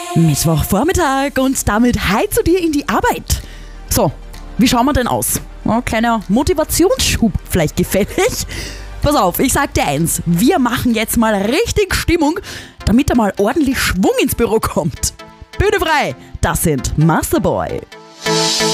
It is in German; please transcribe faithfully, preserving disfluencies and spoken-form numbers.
Mittwochvormittag und damit hi zu dir in die Arbeit. So, wie schauen wir denn aus? Ja, kleiner Motivationsschub vielleicht gefällig? Pass auf, ich sag dir eins, wir machen jetzt mal richtig Stimmung, damit da mal ordentlich Schwung ins Büro kommt. Bühne frei, das sind Masterboy.